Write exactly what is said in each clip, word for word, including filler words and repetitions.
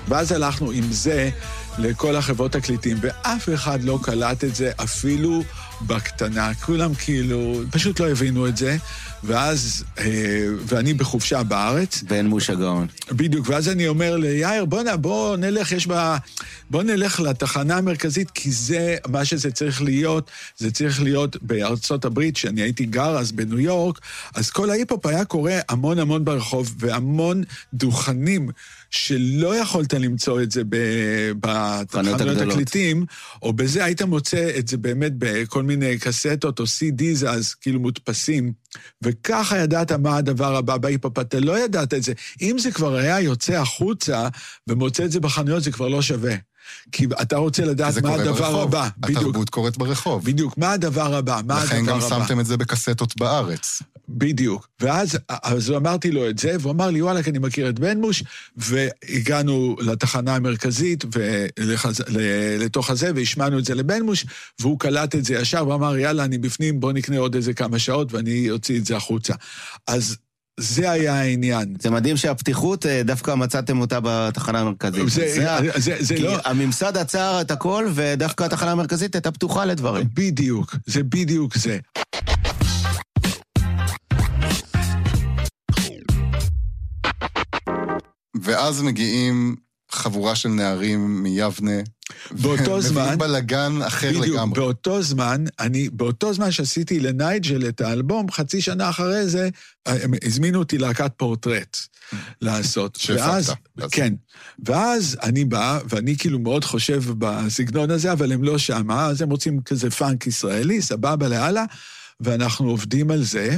ואז הלכנו עם זה לכל החברות תקליטים, ואף אחד לא קלט את זה אפילו בקטנה. כולם כאילו, פשוט לא הבינו את זה, ואז, ואני בחופשה בארץ. בן מוש הגאון. בדיוק, ואז אני אומר ליאיר, בוא, בוא נלך, יש בה, בוא נלך לתחנה המרכזית, כי זה מה שזה צריך להיות, זה צריך להיות בארצות הברית, שאני הייתי גר אז בניו יורק, אז כל ההיפ-הופ היה קורה המון המון ברחוב, והמון דוכנים, שלא יכולת למצוא את זה בתחנות תקליטים, או בזה היית מוצא את זה באמת בכל מיני קסטות או סי דיז, אז כאילו מודפסים, וככה ידעת מה הדבר הבא בהיפ-הופ, אתה לא ידעת את זה. אם זה כבר היה יוצא החוצה, ומוצא את זה בחנויות, זה כבר לא שווה. כי אתה רוצה לדעת מה הדבר הבא. התרבות קורית ברחוב. בדיוק, מה הדבר הבא, מה הדבר הבא. לכן גם שמתם את זה בקסטות בארץ. בדיוק. ואז אז אמרתי לו את זה, והוא אמר לי, וואלה, אני מכיר את בן מוש, והגענו לתחנה המרכזית, ולתוך הזה, והשמענו את זה לבן מוש, והוא קלט את זה ישר, והוא אמר, יאללה, אני בפנים, בוא נקנה עוד איזה כמה שעות, ואני אוציא את זה החוצה. אז זה היה העניין. זה מדהים שהפתיחות, דווקא מצאתם אותה בתחנה המרכזית. זה, זה, זה כי לא... הממסד עצר את הכל, ודווקא התחנה המרכזית הייתה פתוחה לדברים. בדיוק, זה בדיוק זה. ואז מגיעים חבורה של נערים מיבנה, באותו זמן, מביאים בלגן אחר בדיוק, לגמרי. באותו זמן, אני, באותו זמן שעשיתי לנייג'ל את האלבום, חצי שנה אחרי זה, הם הזמינו אותי להקת פורטרט לעשות. ואז, כן, ואז אני בא, ואני כאילו מאוד חושב בסגנון הזה, אבל הם לא שם, אז הם רוצים כזה פאנק ישראלי, סבבה להלאה, ואנחנו עובדים על זה,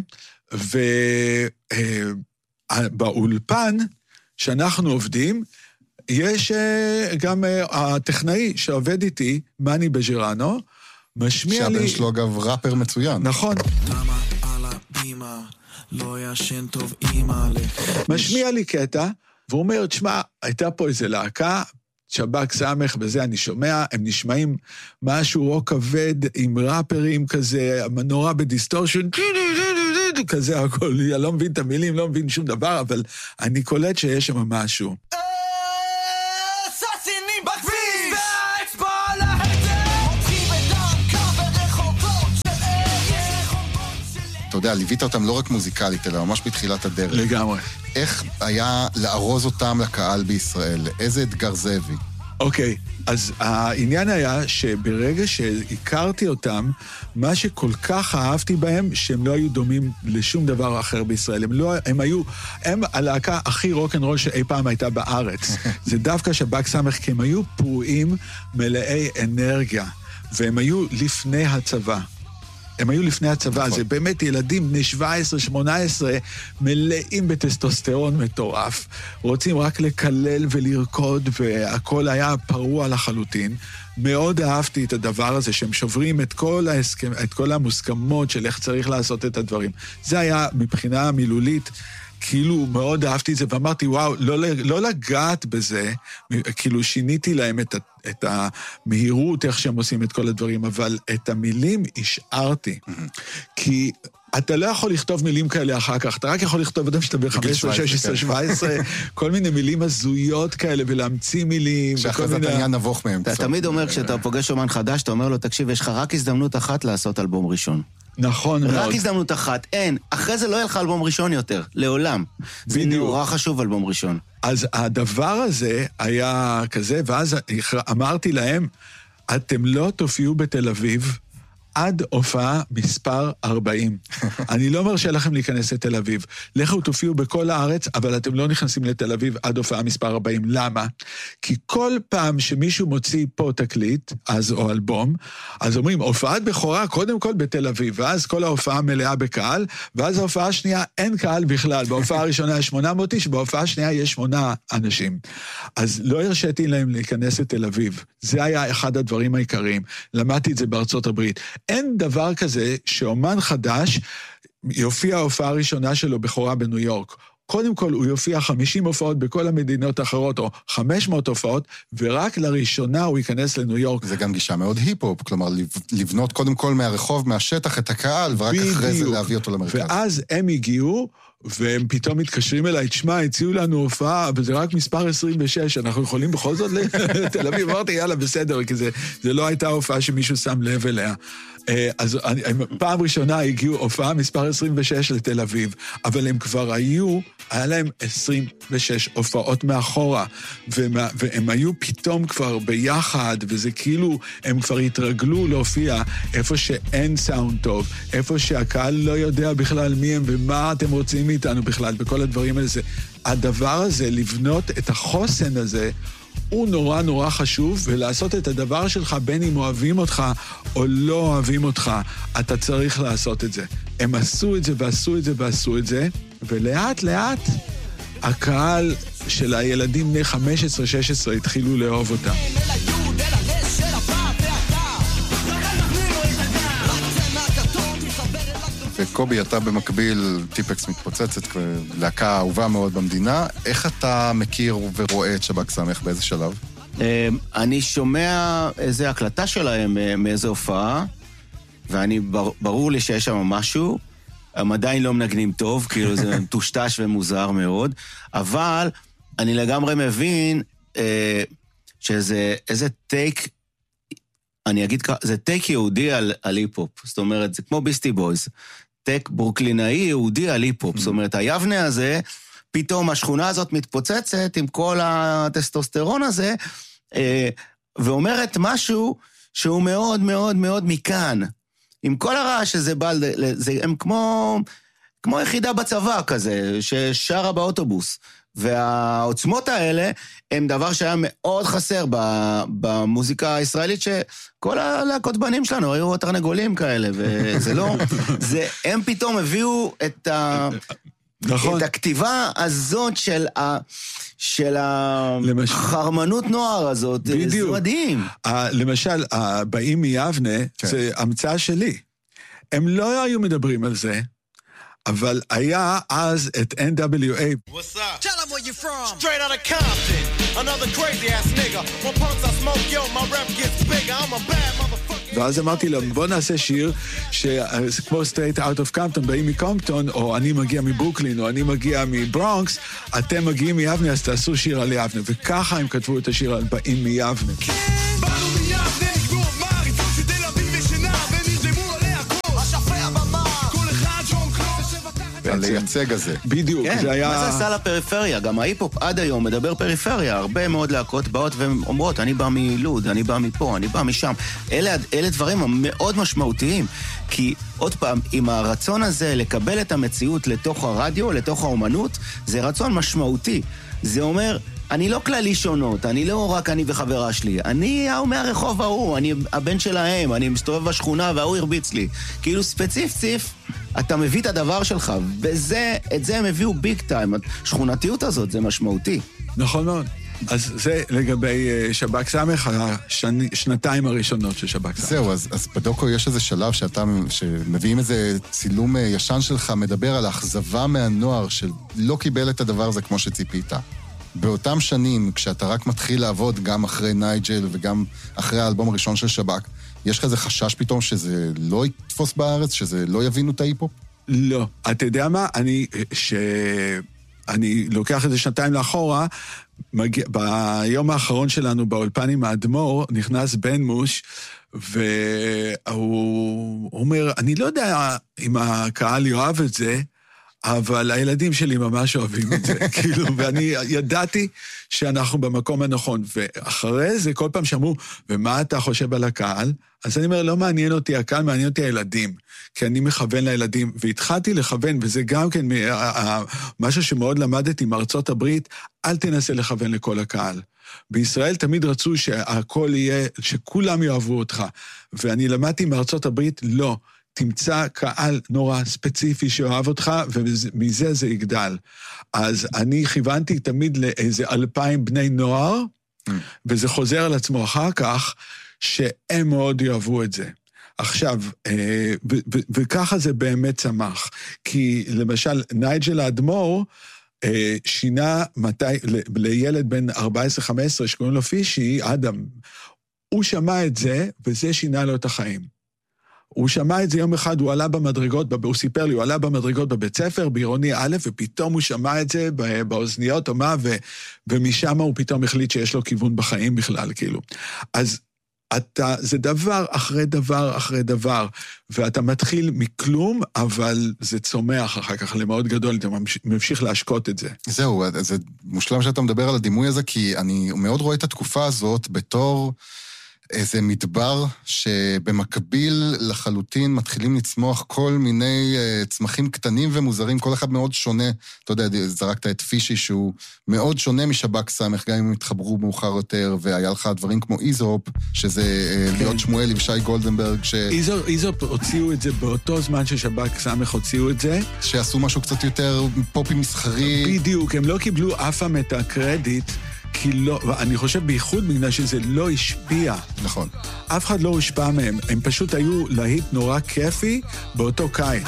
ובאולפן, שאנחנו עובדים, יש גם הטכנאי שעובד איתי, מני בג'ירנו, משמיע לי... שהבן שלו אגב ראפר מצוין. נכון. למה על הבימה לא ישן טוב אימא משמיע לי קטע, והוא אומר, תשמע, הייתה פה איזה להקה, שבק סמך, בזה אני שומע, הם נשמעים משהו רוק כבד, עם ראפרים כזה, נורא בדיסטורשן, כזה הכל, אני לא מבין את המילים, לא מבין שום דבר, אבל אני קולט שיש שם משהו. אתה יודע, ליווית אותם לא רק מוזיקלית, אלא ממש בתחילת הדרך. לגמרי. איך היה לארוז אותם לקהל בישראל? איזה אתגר זה הביא? אוקיי, אז העניין היה שברגע שהכרתי אותם, מה שכל כך אהבתי בהם, שהם לא היו דומים לשום דבר אחר בישראל. הם, לא, הם היו, הם הלהקה הכי רוק'נ'רול שאי פעם הייתה בארץ. זה דווקא שבק סמך, כי הם היו פרועים מלאי אנרגיה, והם היו לפני הצבא. הם היו לפני הצבא, נכון. זה באמת ילדים בני שבע עשרה שמונה עשרה מלאים בטסטוסטרון מטורף, רוצים רק לקלל ולרקוד, והכל היה פרוע לחלוטין. מאוד אהבתי את הדבר הזה, שהם שוברים את כל, ההסכם, את כל המוסכמות של איך צריך לעשות את הדברים. זה היה מבחינה מילולית, כאילו מאוד אהבתי את זה, ואמרתי, וואו, לא, לא לגעת בזה, כאילו שיניתי להם את, את המהירות, איך שהם עושים את כל הדברים, אבל את המילים השארתי. כי אתה לא יכול לכתוב מילים כאלה אחר כך, אתה רק יכול לכתוב אדם שאתה ב-חמש עשרה, שש עשרה, שבע עשרה, כל מיני מילים הזויות כאלה, ולהמציא מילים. שאחרי זה אתה עניין נבוך מהם. אתה תמיד אומר, כשאתה פוגש אומן חדש, אתה אומר לו, תקשיב, יש לך רק הזדמנות אחת לעשות אלבום ראשון. נכון מאוד. רק הזדמנות אחת, אין. אחרי זה לא יהיה לך אלבום ראשון יותר, לעולם. זה נורא חשוב אלבום ראשון. אז הדבר הזה היה כזה, ואז אמרתי להם, אתם לא תופיעו בתל אביב, עד הופעה מספר ארבעים. אני לא מרשה לכם להיכנס לתל אביב. לכו תופיעו בכל הארץ, אבל אתם לא נכנסים לתל אביב עד הופעה מספר ארבעים. למה? כי כל פעם שמישהו מוציא פה תקליט, אז או אלבום, אז אומרים, הופעת בכורה קודם כל בתל אביב, ואז כל ההופעה מלאה בקהל, ואז ההופעה השנייה אין קהל בכלל. בהופעה הראשונה יש שמונה מאות איש, בהופעה השנייה יש שמונה אנשים. אז לא הרשיתי להם להיכנס לתל אביב. זה היה אחד הדברים העיקריים. למדתי את זה בארצות הברית. אין דבר כזה שאומן חדש יופיע ההופעה הראשונה שלו בכורה בניו יורק. קודם כל הוא יופיע חמישים הופעות בכל המדינות האחרות, או חמש מאות הופעות, ורק לראשונה הוא ייכנס לניו יורק. זה גם גישה מאוד היפ-הופ, כלומר לבנות קודם כל מהרחוב, מהשטח את הקהל, ורק בדיוק. אחרי זה להביא אותו למרכז. ואז הם הגיעו, והם פתאום מתקשרים אליי, תשמע, הציעו לנו הופעה, אבל זה רק מספר עשרים ושש, אנחנו יכולים בכל זאת לתל אביב? אמרתי, יאללה, בסדר, כי זה, זה לא הייתה הופעה שמישהו שם לב אליה. אז אני, פעם ראשונה הגיעו הופעה מספר עשרים ושש לתל אביב, אבל הם כבר היו, היה להם עשרים ושש הופעות מאחורה, ומה, והם היו פתאום כבר ביחד, וזה כאילו, הם כבר התרגלו להופיע איפה שאין סאונד טוב, איפה שהקהל לא יודע בכלל מי הם ומה אתם רוצים מאיתנו בכלל, בכל הדברים האלה. הדבר הזה, לבנות את החוסן הזה, הוא נורא נורא חשוב, ולעשות את הדבר שלך, בין אם אוהבים אותך או לא אוהבים אותך, אתה צריך לעשות את זה. הם עשו את זה ועשו את זה ועשו את זה, ולאט לאט הקהל של הילדים בני חמש עשרה שש עשרה התחילו לאהוב אותם. וקובי, אתה במקביל, טיפקס מתפוצצת, להקה אהובה מאוד במדינה. איך אתה מכיר ורואה את שב"כ סמך באיזה שלב? אני שומע איזו הקלטה שלהם מאיזו הופעה, ואני, ברור לי שיש שם משהו, הם עדיין לא מנגנים טוב, כאילו זה מטושטש ומוזר מאוד, אבל אני לגמרי מבין שזה איזה טייק, אני אגיד ככה, זה טייק יהודי על, על היפ-הופ, זאת אומרת, זה כמו ביסטי בויז, טייק ברוקלינאי יהודי על היפ-הופ, זאת אומרת, היבנה הזה, פתאום השכונה הזאת מתפוצצת עם כל הטסטוסטרון הזה, ואומרת משהו שהוא מאוד מאוד מאוד מכאן, עם כל הרעש שזה בא, הם כמו, כמו יחידה בצבא כזה, ששרה באוטובוס, והעוצמות האלה הם דבר שהיה מאוד חסר במוזיקה הישראלית, שכל הלהקות בנים שלנו היו תרנגולים כאלה, וזה לא, זה, הם פתאום הביאו את ה... נכון. את הכתיבה הזאת של ה... של החרמנות נוער הזאת, בדיוק. זה מדהים. למשל, הבאים מיבנה, כן. זה המצאה שלי. הם לא היו מדברים על זה, אבל היה אז את N W A. What's up? Tell them where you're from. Straight out of Compton. Another crazy ass nigga. When punks I smoke, yo, my rep gets bigger. I'm a bad motherfucker. ואז אמרתי להם, בוא נעשה שיר שזה כמו Straight Out of Compton, באים מקומפטון, או אני מגיע מברוקלין, או אני מגיע מברונקס, אתם מגיעים מיבנה, אז תעשו שיר על יבנה. וככה הם כתבו את השיר על באים מיבנה. באנו מיבנה, נגבור מאריצות שתל אביב ושנה, ונרדמו עליה כל השפע במה, כל אחד שום קלוס. לייצג הזה. בדיוק, כן, זה היה... מה זה עשה לפריפריה? גם ההיפ-הופ עד היום מדבר פריפריה, הרבה מאוד להקות באות ואומרות, אני בא מלוד, אני בא מפה, אני בא משם. אלה, אלה דברים מאוד משמעותיים, כי עוד פעם, עם הרצון הזה לקבל את המציאות לתוך הרדיו, לתוך האומנות, זה רצון משמעותי. זה אומר, אני לא כללי שונות, אני לא רק אני וחברה שלי, אני ההוא מהרחוב ההוא, אני הבן שלהם, אני מסתובב בשכונה וההוא הרביץ לי. כאילו ספציף-ציף, אתה מביא את הדבר שלך, וזה, את זה הם הביאו ביג טיים, השכונתיות הזאת, זה משמעותי. נכון מאוד. אז זה לגבי שב"כ סמך, השנתיים הראשונות של שב"כ סמך. זהו, אז, אז בדוקו יש איזה שלב שאתה, שמביאים איזה צילום ישן שלך, מדבר על האכזבה מהנוער, שלא קיבל את הדבר הזה כמו שציפית. באותם שנים, כשאתה רק מתחיל לעבוד גם אחרי נייג'ל וגם אחרי האלבום הראשון של שב"כ, יש לך איזה חשש פתאום שזה לא יתפוס בארץ, שזה לא יבינו את ההיפ-הופ? לא. אתה יודע מה? אני, שאני לוקח את זה שנתיים לאחורה, מגיע, ביום האחרון שלנו באולפן עם האדמו"ר, נכנס בן מוש, והוא אומר, אני לא יודע אם הקהל יאהב את זה, אבל הילדים שלי ממש אוהבים את זה, כאילו, ואני ידעתי שאנחנו במקום הנכון, ואחרי זה כל פעם שאמרו, ומה אתה חושב על הקהל? אז אני אומר, לא מעניין אותי הקהל, מעניין אותי הילדים, כי אני מכוון לילדים, והתחלתי לכוון, וזה גם כן משהו שמאוד למדתי מארצות הברית, אל תנסה לכוון לכל הקהל. בישראל תמיד רצו שהכל יהיה, שכולם יאהבו אותך, ואני למדתי מארצות הברית, לא. תמצא קהל נורא ספציפי שאוהב אותך, ומזה זה יגדל. אז אני כיוונתי תמיד לאיזה אלפיים בני נוער, mm. וזה חוזר על עצמו אחר כך, שהם מאוד יאהבו את זה. עכשיו, ו- ו- וככה זה באמת צמח. כי למשל, נייג'ל האדמו"ר, שינה מתי, לילד בן ארבע עשרה חמש עשרה, שקוראים לו פישי, אדם, הוא שמע את זה, וזה שינה לו את החיים. הוא שמע את זה יום אחד, הוא עלה במדרגות, הוא סיפר לי, הוא עלה במדרגות בבית ספר, בעירוני א', ופתאום הוא שמע את זה באוזניות או מה, ו, ומשם הוא פתאום החליט שיש לו כיוון בחיים בכלל, כאילו. אז אתה, זה דבר אחרי דבר אחרי דבר, ואתה מתחיל מכלום, אבל זה צומח אחר כך למאוד גדול, אתה ממשיך להשקות את זה. זהו, זה מושלם שאתה מדבר על הדימוי הזה, כי אני מאוד רואה את התקופה הזאת בתור איזה מדבר שבמקביל לחלוטין מתחילים לצמוח כל מיני צמחים קטנים ומוזרים, כל אחד מאוד שונה. אתה יודע, זרקת את פישי שהוא מאוד שונה משב"כ סמך, גם אם הם התחברו מאוחר יותר, והיה לך דברים כמו איזופ, שזה להיות שמואל ושי גולדנברג. ש... איזופ, איזופ הוציאו את זה באותו זמן ששב"כ סמך הוציאו את זה. שעשו משהו קצת יותר פופי מסחרי. בדיוק, הם לא קיבלו אף פעם את הקרדיט, כי לא, אני חושב בייחוד בגלל שזה לא השפיע. נכון. אף אחד לא הושפע מהם, הם פשוט היו להיט נורא כיפי באותו קיץ.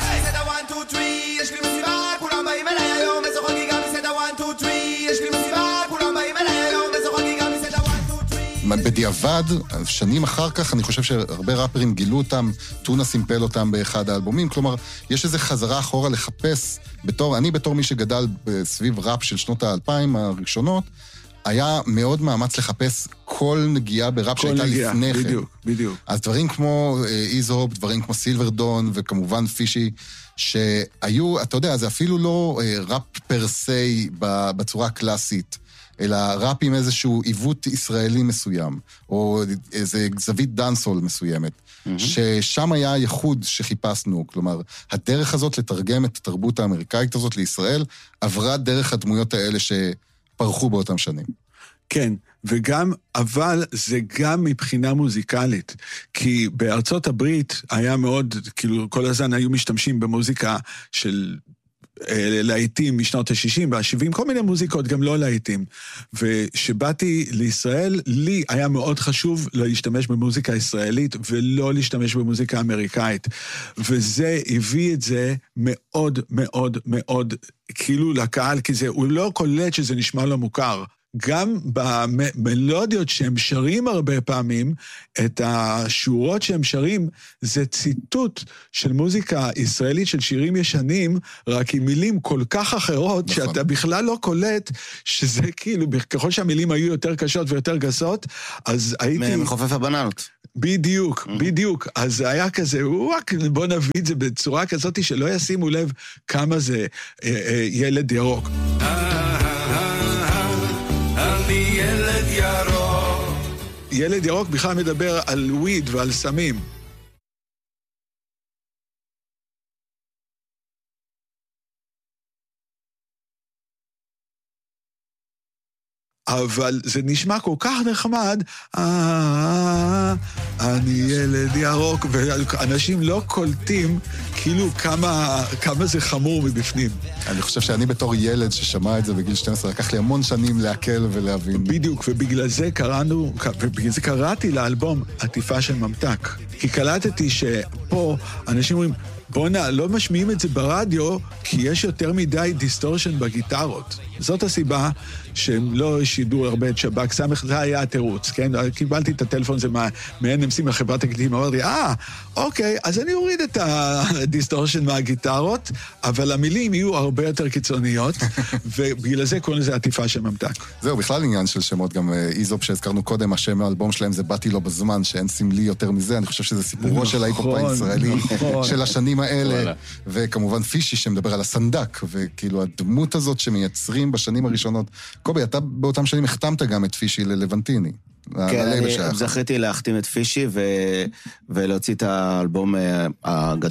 בדיעבד, שנים אחר כך, אני חושב שהרבה ראפרים גילו אותם, טונה סימפל אותם באחד האלבומים, כלומר, יש איזו חזרה אחורה לחפש, בתור, אני בתור מי שגדל סביב ראפ של שנות האלפיים הראשונות, היה מאוד מאמץ לחפש כל נגיעה בראפ שהייתה נגיעה, לפני כן. בדיוק, בדיוק. אז דברים כמו איזופ, דברים כמו סילברדון, וכמובן פישי, שהיו, אתה יודע, זה אפילו לא ראפ פר סי בצורה הקלאסית, אלא ראפ עם איזשהו עיוות ישראלי מסוים, או איזה זווית דאנסול מסוימת, mm-hmm. ששם היה הייחוד שחיפשנו, כלומר, הדרך הזאת לתרגם את התרבות האמריקאית הזאת לישראל, עברה דרך הדמויות האלה שפרחו באותם שנים. כן, וגם, אבל זה גם מבחינה מוזיקלית, כי בארצות הברית היה מאוד, כאילו כל הזמן היו משתמשים במוזיקה של להיטים משנות ה-שישים וה-שבעים, כל מיני מוזיקות, גם לא להיטים. ושבאתי לישראל, לי היה מאוד חשוב להשתמש במוזיקה ישראלית, ולא להשתמש במוזיקה אמריקאית. וזה הביא את זה מאוד מאוד מאוד, כאילו לקהל, כי זה, הוא לא קולט שזה נשמע לו מוכר. גם במלודיות שהם שרים הרבה פעמים, את השורות שהם שרים, זה ציטוט של מוזיקה ישראלית של שירים ישנים, רק עם מילים כל כך אחרות, נכון. שאתה בכלל לא קולט, שזה כאילו, ככל שהמילים היו יותר קשות ויותר גסות, אז הייתי... מחופף הבננות. בדיוק, mm-hmm. בדיוק. אז היה כזה, וואק, בוא נביא את זה בצורה כזאת, שלא ישימו לב כמה זה אה, אה, ילד ירוק. ילד ירוק. ילד ירוק בכלל מדבר על וויד ועל סמים. אבל זה נשמע כל כך נחמד, אה, אני ילד ירוק, ואנשים לא קולטים כאילו כמה, כמה זה חמור מבפנים. אני חושב שאני בתור ילד ששמע את זה בגיל שתים עשרה, לקח לי המון שנים להקל ולהבין. בדיוק, ובגלל זה קראנו, ובגלל זה קראתי לאלבום עטיפה של ממתק. כי קלטתי שפה אנשים אומרים, בוא'נה, לא משמיעים את זה ברדיו, כי יש יותר מדי דיסטורשן בגיטרות. זאת הסיבה שהם לא שידור הרבה את שב"כ סמך, זה היה התירוץ, כן? קיבלתי את הטלפון הזה מה-אן אם סי, מהחברת הקליטים, אמרתי, אה, אוקיי, אז אני אוריד את הדיסטורשן מהגיטרות, אבל המילים יהיו הרבה יותר קיצוניות, ובגלל זה קוראים לזה עטיפה של ממתק. זהו, בכלל עניין של שמות, גם איזופ שהזכרנו קודם, השם האלבום שלהם זה באתי לו בזמן, שאין סמלי יותר מזה, אני חושב שזה סיפורו של ההיפ-הופ הישראלי, של השנים האלה, וכמובן פישי שמדבר על הסנדק, וכאילו הדמות הזאת שמייצרים בשנים הראשונות. קובי, אתה באותם שנים החתמת גם את פישי ללבנטיני. כן, אני זכיתי להחתים את פישי ולהוציא את האלבום הגדול